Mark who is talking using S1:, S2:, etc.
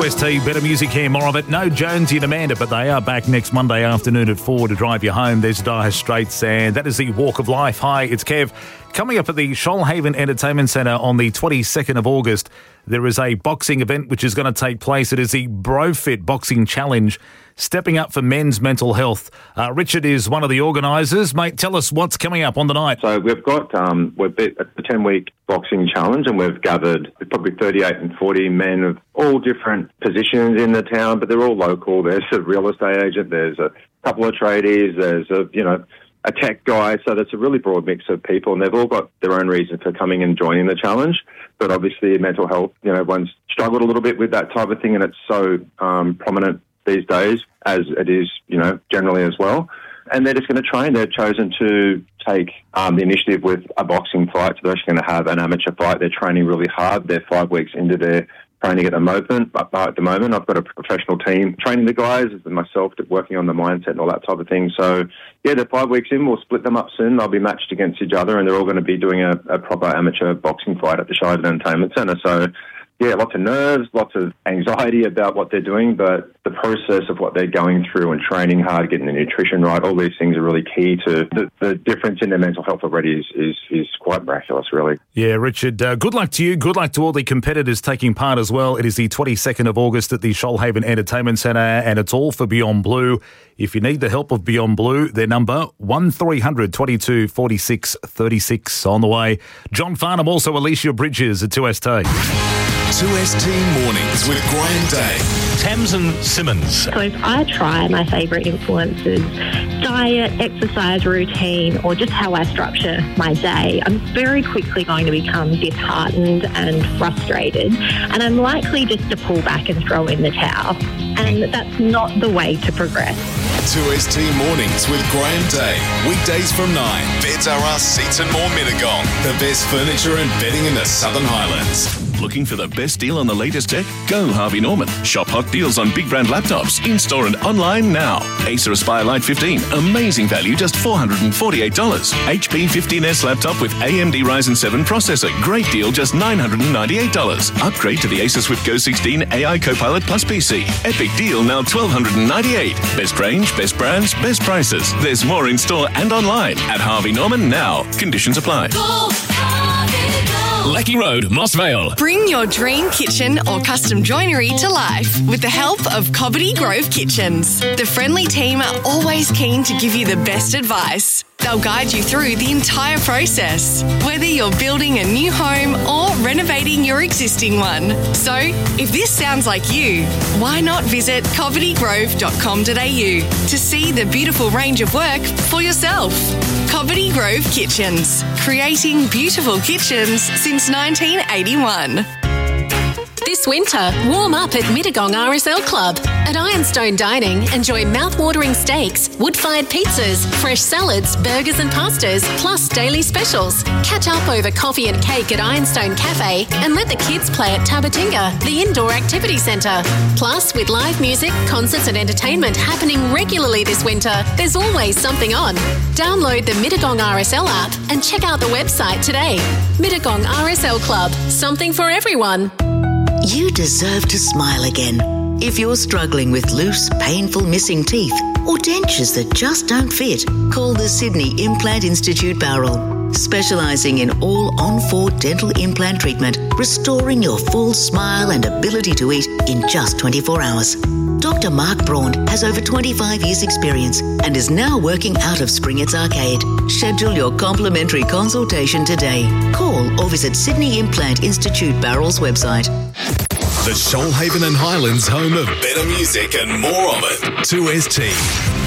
S1: 2ST, better music here, more of it. No Jonesy and Amanda, but they are back next Monday afternoon at 4 to drive you home. There's Dire Straits, and that is the Walk of Life. Hi, it's Kev. Coming up at the Shoalhaven Entertainment Centre on the 22nd of August, there is a boxing event which is going to take place. It is the BroFit Boxing Challenge, stepping up for men's mental health. Richard is one of the organisers. Mate, tell us what's coming up on the night.
S2: So we've got we've been at the 10-week boxing challenge, and we've gathered probably 38 and 40 men of all different positions in the town, but they're all local. There's a real estate agent, there's a couple of tradies, there's a tech guy, so that's a really broad mix of people, and they've all got their own reason for coming and joining the challenge. But obviously mental health, everyone's struggled a little bit with that type of thing, and it's so prominent these days, as it is, generally as well. And they're just going to train. They've chosen to take the initiative with a boxing fight, so they're actually going to have an amateur fight. They're training really hard. They're 5 weeks into their training at the moment. I've got a professional team training the guys, and myself working on the mindset and all that type of thing. So, yeah, they're 5 weeks in. We'll split them up soon. They'll be matched against each other, and they're all going to be doing a proper amateur boxing fight at the Shoalhaven Entertainment Centre. So, yeah, lots of nerves, lots of anxiety about what they're doing, but the process of what they're going through and training hard, getting the nutrition right, all these things are really key to the difference in their mental health already is quite miraculous, really.
S1: Yeah, Richard, good luck to you. Good luck to all the competitors taking part as well. It is the 22nd of August at the Shoalhaven Entertainment Centre, and it's all for Beyond Blue. If you need the help of Beyond Blue, their number, 1300 22 46 36 on the way. John Farnham, also Alicia Bridges at 2ST.
S3: 2ST Mornings with Graham Day.
S4: Tamsin Simmons.
S5: So if I try my favourite influences, diet, exercise routine, or just how I structure my day, I'm very quickly going to become disheartened and frustrated, and I'm likely just to pull back and throw in the towel. And that's not the way to progress.
S3: 2ST Mornings with Graham Day. Weekdays from 9. Beds R Us, Seats and More Mittagong. The best furniture and bedding in the Southern Highlands.
S6: Looking for the best deal on the latest tech? Go Harvey Norman. Shop hot deals on big brand laptops, in-store and online now. Acer Aspire Lite 15, amazing value, just $448. HP 15S laptop with AMD Ryzen 7 processor, great deal, just $998. Upgrade to the Acer Swift Go 16 AI Copilot Plus PC. Epic deal, now $1,298. Best range, best brands, best prices. There's more in store and online at Harvey Norman now. Conditions apply.
S4: Lecky Road, Moss Vale.
S7: Bring your dream kitchen or custom joinery to life with the help of Cobbitty Grove Kitchens. The friendly team are always keen to give you the best advice. They'll guide you through the entire process, whether you're building a new home or renovating your existing one. So, if this sounds like you, why not visit cobbittygrove.com.au to see the beautiful range of work for yourself. Cobbitty Grove Kitchens, creating beautiful kitchens since 1981.
S8: This winter, warm up at Mittagong RSL Club. At Ironstone Dining, enjoy mouth-watering steaks, wood-fired pizzas, fresh salads, burgers and pastas, plus daily specials. Catch up over coffee and cake at Ironstone Cafe and let the kids play at Tabatinga, the indoor activity centre. Plus, with live music, concerts and entertainment happening regularly this winter, there's always something on. Download the Mittagong RSL app and check out the website today. Mittagong RSL Club, something for everyone.
S9: You deserve to smile again. If you're struggling with loose, painful missing teeth or dentures that just don't fit, call the Sydney Implant Institute Bowral, specialising in all on-4 dental implant treatment, restoring your full smile and ability to eat in just 24 hours. Dr. Mark Braun has over 25 years' experience and is now working out of Springett's Arcade. Schedule your complimentary consultation today. Call or visit Sydney Implant Institute Bowral's website.
S3: The Shoalhaven and Highlands home of better music and more of it. 2ST.